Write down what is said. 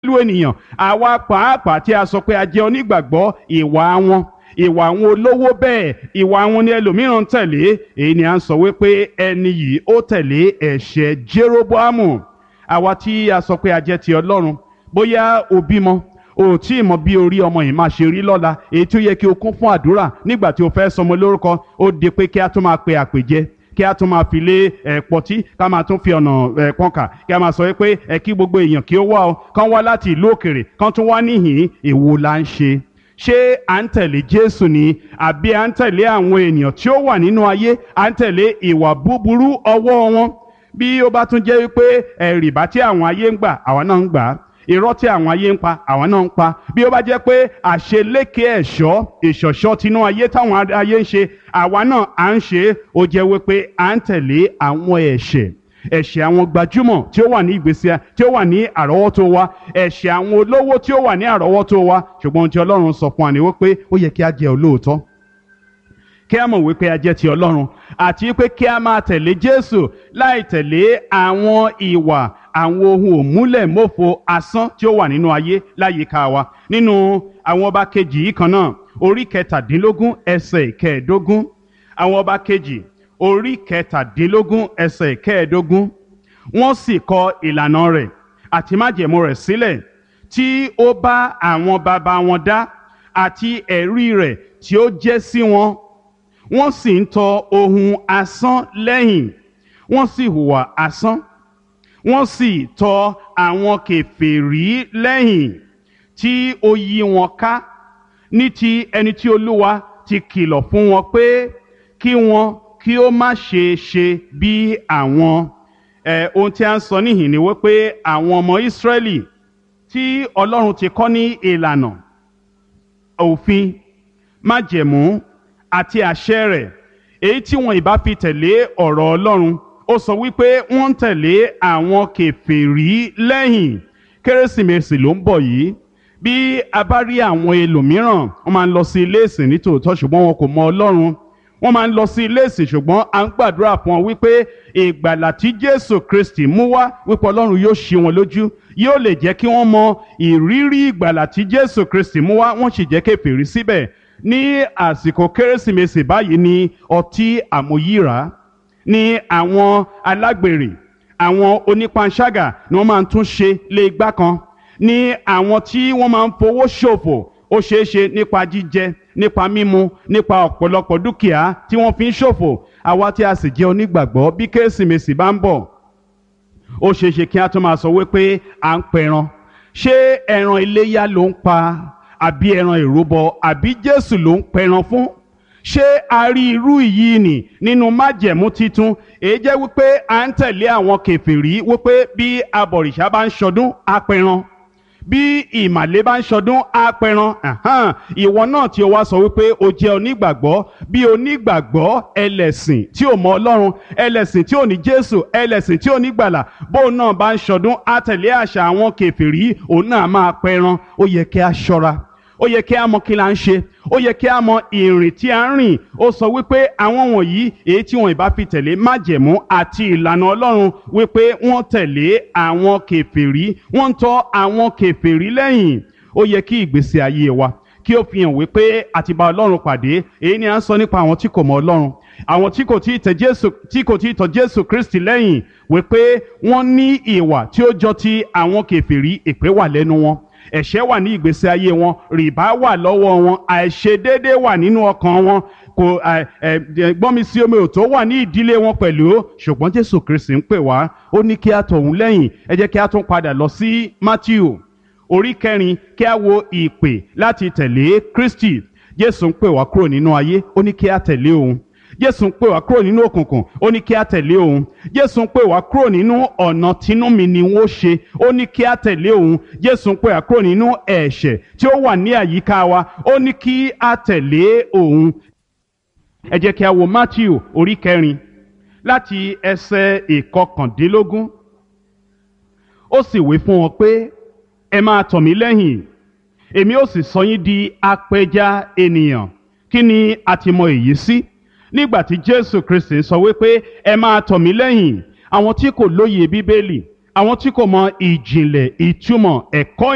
ènìyàn àwa pàápàá tí a sọ pé a jẹ́ onígbàgbọ́ ìwà àwọn olówó bẹ́ẹ̀ ìwà àwọn ni ẹlòmíràn tẹ̀lé. èyí ni à ń sọ wípé ẹni yìí ó tẹ̀lé ẹ̀ṣẹ̀ Jeroboamu. àwa tí a sọ pé a jẹ́ ti Ọlọ́run, bóyá o bímọ o tí ì mọ bí orí ọmọ yìí máa ṣe rí lọ́la, èyí tí ó yẹ kí o kún fún àdúrà nígbà tí o fẹ́ sọmọ lórúkọ, ó di pé kí a tún máa pe àpèjẹ, kí a tún máa fi lé pọtí, ká máa tún fi ọ̀nà pọ́nkà, kí a máa sọ pé kí gbogbo èèyàn kí ó wá o, kán wá láti ìlú òkèrè, kán tún wá níhìn-ín. èwo la ń ṣe? ṣé à ń tẹ̀lé Jésù ni àbí à ń tẹ̀lé àwọn ènìyàn tí ó wà nínú ayé, à ń tẹ̀lé ìwà búburú ọwọ́ wọn? bí ó bá tún jẹ́ wípé rìbá tí àwọn ayé ń gbà àwa náà ń gbà á, irọ́ tí àwọn ayé ń pa àwọn náà ń pa, bí ó bá jẹ́ pé àṣeléke ìṣọ̀ṣọ́ tinú ayé táwọn ayé ń ṣe àwa náà à ń ṣe é, ó jẹ́ wípé à ń tẹ̀lé àwọn ẹ̀ṣẹ̀ àwọn gbajúmọ̀ tí ó wà ní ìgbésí tí ó wà ní àrọ́wọ́tó wa, ẹ̀ṣẹ̀ àwọn olówó tí ó wà ní àrọ́wọ́tó wa. ṣùgbọ́n ohun tí Ọlọ́run sọ fún wa ni wípé ó yẹ kí a jẹ́ olóòótọ́, kí a mọ̀ wípé a jẹ́ ti Ọlọ́run, àti wípé kí a máa tẹ̀lé Jésù láì tẹ̀lé àwọn ìwà àwọn ohun òmúlẹ̀mófo asán tí ó wà nínú ayé láyìíká wa. nínú àwọn ọba kejì yìí kan náà, orí 17 ẹsẹ̀ 15. àwọn ọba kejì orí 17 ẹsẹ̀ 15. wọ́n sì kọ ìlànà rẹ̀ àti májẹ̀mú rẹ̀ sílẹ̀ tí ó bá àwọn baba wọn dá, àti ẹ̀rí rẹ̀ tí ó jẹ́ sí wọn. wọ́n sì ń tọ ohun asán lẹ́yìn, wọ́n sì hùwà asán, wọ́n sì tọ àwọn kèfèrí lẹ́yìn tí ó yí wọn ká, ní ti ẹni tí Olúwa ti kìlọ̀ fún wọn pé kí ó má ṣe ṣe bí àwọn. ohun tí a ń sọ níhìn ni wípé àwọn ọmọ Ísírẹ́lì tí Ọlọ́run ti kọ́ ní ìlànà, òfin, májẹ̀mú àti àṣẹ rẹ̀, èyí tí wọn ìbá fi tẹ̀lé ọ̀rọ̀ Ọlọ́run, ó sọ wípé wọ́n ń tẹ̀lé àwọn kèfèrí lẹ́yìn. Kérésìmesì ló ń bọ̀ yìí. bí a bá rí àwọn ẹlòmíràn, wọ́n máa ń lọ sí ilé ìsìn nítòótọ́ ṣùgbọ́n wọn kò mọ Ọlọ́run. wọ́n máa ń lọ sí ilé ìsìn ṣùgbọ́n à ń gbàdúrà fún wọn wípé ìgbàlà tí Jésù Kristi mú wá, wípé Ọlọ́run yóò ṣí wọn lójú, yóò lè jẹ́ kí wọ́n mọ ìrírí ìgbàlà tí Jésù Kristi mú wá, wọ́n sì jẹ́ kèfèrí síbẹ̀. ní àsìkò Kérésìmesì báyìí ni ọtí àmuyíra, ní àwọn alágbèrè, àwọn onípanṣágà ni wọ́n máa ń tún ṣe lé igbá kan, ní àwọn tí wọ́n máa ń fowó ṣòfò, ó ṣeé ṣe nípa jíjẹ, nípa mímu, nípa ọ̀pọ̀lọpọ̀ dúkìá tí wọ́n fi ń ṣòfò. àwa tí a sì jẹ́ onígbàgbọ́, bí Kérésìmesì bá ń bọ̀, ó ṣeé ṣe kí a tún máa sọ wípé à ń pẹran. ṣé ẹran iléyá ló ń pa àbí ẹran ìrúbọ, àbí Jésù ló ń pẹran fún? ṣé a rí irú yìí nì nínú májẹ̀mú titun? èyí jẹ́ wípé à ń tẹ̀lé àwọn kèfèrí wípé bí abọ̀rìṣà bá ń ṣọdún á pẹran, bí ìmàle bá ń ṣọdún á pẹran. ìwọ náà tí o wá sọ wípé o jẹ́ onígbàgbọ́, bí onígbàgbọ́ ẹlẹ́sìn tí ò mọ Ọlọ́run, ẹlẹ́sìn tí ò ní Jésù, ẹlẹ́sìn tí ò ní gbàlà, bóun náà bá ń ṣọdún á tẹ̀lé àṣà àwọn kèfèrí, òun náà máa pẹran. ó yẹ kí a ṣọ́ra, ó yẹ kí a mọ kí la ń ṣe, ó yẹ kí a mọ ìrìn tí a ń rìn. ó sọ wípé àwọn wọ̀nyí, èyí tí wọn ìbá fi tẹ̀lé májẹ̀mú àti ìlànà Ọlọ́run, wípé wọ́n tẹ̀lé àwọn kèfèrí, wọ́n ń tọ àwọn kèfèrí lẹ́yìn. ó yẹ kí ìgbésí ayé wa kí ó fi hàn wípé a ti bá Ọlọ́run pàdé. èyí ni à ń sọ nípa àwọn tí kò mọ Ọlọ́run, àwọn tí kò tí ì tọ Jésù Kristi lẹ́yìn, wípé wọ́n ní ìwà tí ó jọ ti àwọn kèfèrí. èpè wà lẹ́nu wọn, ẹ̀ṣẹ̀ wà ní ìgbésí ayé wọn, rìbá wà lọ́wọ́ wọn, àìṣedéédé wà nínú ọkàn wọn, kò gbọ́nmi sí omi ò tó wà ní ìdílé wọn pẹ̀lú. ṣùgbọ́n Jésù Kristi ń pè wá, ó ní kí a tọ̀ òun lẹ́yìn. ẹ jẹ́ kí a tún padà lọ sí Mátíù orí 4 kí a wo ìpè láti tẹ̀lé Kristi. Jésù ń pè wá kúrò nínú ayé, ó ní kí a tẹ̀lé òun. Jésù ń pè wá kúrò nínú òkùnkùn, ó ní kí a tẹ̀lé òun. Jésù ń pè wá kúrò nínú ọ̀nà tínú mi ni wọ́n ṣe, ó ní kí a tẹ̀lé òun. Jésù ń pè wá kúrò nínú ẹ̀ṣẹ̀ tí ó wà ní àyíká wa, ó ní kí a tẹ̀lé òun. ẹ jẹ́ kí a wo Mátíù orí 4 láti ẹsẹ̀ 19. ó sì wí fún wọn pé ẹ máa tọ̀ mí lẹ́yìn, èmi ó sì sọ yín di apẹja ènìyàn. kí ni a ti mọ èyí sí? nígbà tí Jésù Kristi sọ wípé ẹ máa tọ̀ mí lẹ́yìn, àwọn tí kò lóye Bíbélì, àwọn tí kò mọ ìjìnlẹ̀ ìtumọ̀ ẹ̀kọ́